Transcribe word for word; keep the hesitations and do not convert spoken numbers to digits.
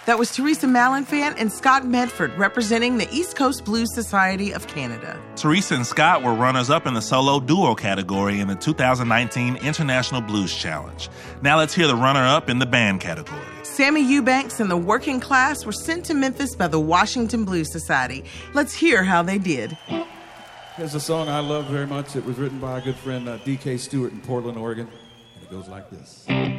That was Teresa Malenfant and Scott Medford representing the East Coast Blues Society of Canada. Teresa and Scott were runners-up in the solo duo category in the two thousand nineteen International Blues Challenge. Now let's hear the runner-up in the band category. Sammy Eubanks and the Working Class were sent to Memphis by the Washington Blues Society. Let's hear how they did. Here's a song I love very much. It was written by a good friend, uh, D K Stewart in Portland, Oregon. And it goes like this.